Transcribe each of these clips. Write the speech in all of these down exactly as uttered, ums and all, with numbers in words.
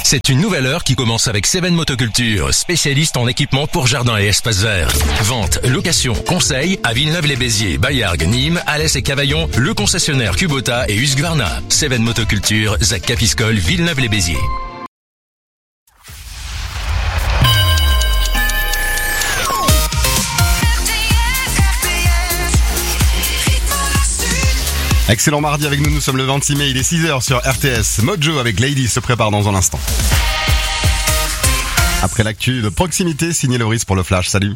C'est une nouvelle heure qui commence avec Seven Motoculture, spécialiste en équipement pour jardin et espaces verts. Vente, location, conseil à Villeneuve-les-Béziers, Bayargues, Nîmes, Alès et Cavaillon, le concessionnaire Kubota et Husqvarna. Seven Motoculture, Zac Capiscol, Villeneuve-les-Béziers. Excellent mardi avec nous, nous sommes le vingt-six mai, il est six heures sur R T S. Mojo avec Lady se prépare dans un instant. Après l'actu de proximité, signé Loris pour le Flash, salut.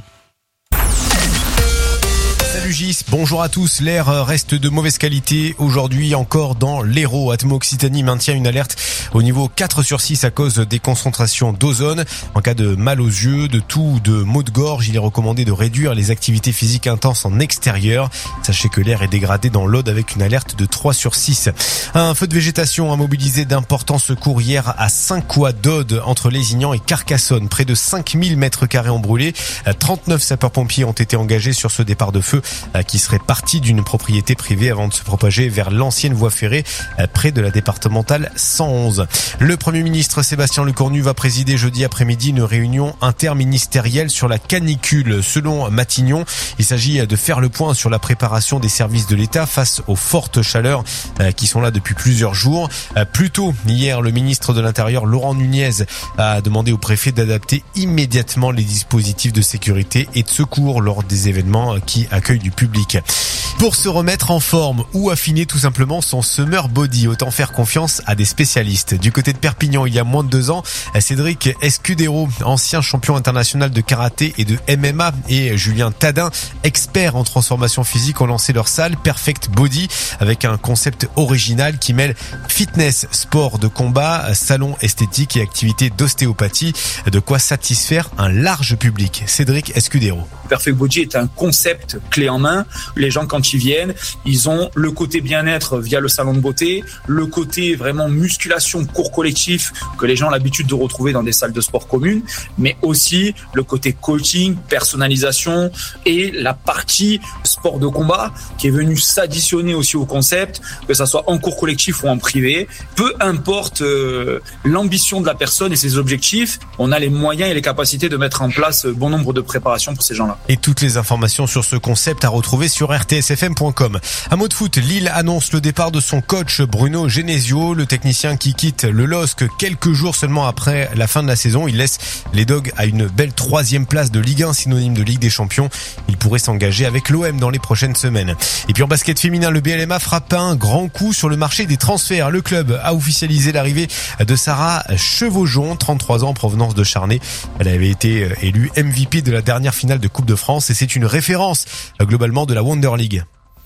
Salut Gis, bonjour à tous. L'air reste de mauvaise qualité aujourd'hui encore dans l'Hérault. Atmo Occitanie maintient une alerte au niveau quatre sur six à cause des concentrations d'ozone. En cas de mal aux yeux, de toux ou de maux de gorge, il est recommandé de réduire les activités physiques intenses en extérieur. Sachez que l'air est dégradé dans l'Aude avec une alerte de trois sur six. Un feu de végétation a mobilisé d'importants secours hier à Saint-Couat-d'Aude entre Lézignan et Carcassonne. Près de cinq mille mètres carrés ont brûlé. trente-neuf sapeurs-pompiers ont été engagés sur ce départ de feu qui serait parti d'une propriété privée avant de se propager vers l'ancienne voie ferrée près de la départementale cent onze. Le Premier ministre Sébastien Lecornu va présider jeudi après-midi une réunion interministérielle sur la canicule. Selon Matignon, il s'agit de faire le point sur la préparation des services de l'État face aux fortes chaleurs qui sont là depuis plusieurs jours. Plus tôt, hier, le ministre de l'Intérieur Laurent Nunez a demandé au préfet d'adapter immédiatement les dispositifs de sécurité et de secours lors des événements qui accueillent du public. Pour se remettre en forme ou affiner tout simplement son summer body, autant faire confiance à des spécialistes. Du côté de Perpignan, il y a moins de deux ans, Cédric Escudero, ancien champion international de karaté et de M M A, et Julien Tadin, expert en transformation physique, ont lancé leur salle Perfect Body avec un concept original qui mêle fitness, sport de combat, salon esthétique et activité d'ostéopathie, de quoi satisfaire un large public. Cédric Escudero. Perfect Body est un concept clé en main. Les gens, quand ils viennent, ils ont le côté bien-être via le salon de beauté, le côté vraiment musculation, cours collectif que les gens ont l'habitude de retrouver dans des salles de sport communes, mais aussi le côté coaching, personnalisation et la partie sport de combat qui est venue s'additionner aussi au concept, que ça soit en cours collectif ou en privé. Peu importe euh, l'ambition de la personne et ses objectifs, on a les moyens et les capacités de mettre en place bon nombre de préparations pour ces gens-là. Et toutes les informations sur ce concept à retrouver sur r t s f m point com. Un mot de foot, Lille annonce le départ de son coach Bruno Genesio, le technicien qui quitte le L O S C quelques jours seulement après la fin de la saison. Il laisse les Dogs à une belle troisième place de Ligue un, synonyme de Ligue des Champions. Il pourrait s'engager avec l'O M dans les prochaines semaines. Et puis en basket féminin, le B L M A frappe un grand coup sur le marché des transferts. Le club a officialisé l'arrivée de Sarah Chevaujon, trente-trois ans, en provenance de Charnay. Elle avait été élue M V P de la dernière finale de Coupe de France et c'est une référence globalement de la Wonder League.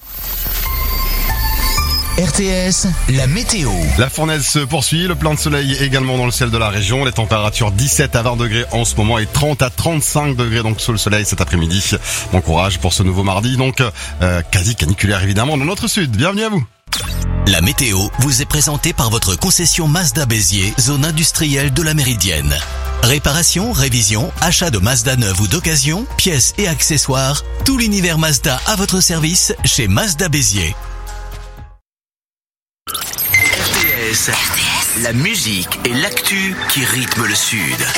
R T S, la météo. La fournaise se poursuit, le plein de soleil également dans le ciel de la région. Les températures dix-sept à vingt degrés en ce moment et trente à trente-cinq degrés donc sous le soleil cet après-midi. Bon courage pour ce nouveau mardi, donc euh, quasi caniculaire évidemment dans notre sud. Bienvenue à vous. La météo vous est présentée par votre concession Mazda Béziers, zone industrielle de la Méridienne. Réparation, révision, achat de Mazda neuve ou d'occasion, pièces et accessoires, tout l'univers Mazda à votre service chez Mazda Béziers. R T S, la musique et l'actu qui rythment le Sud.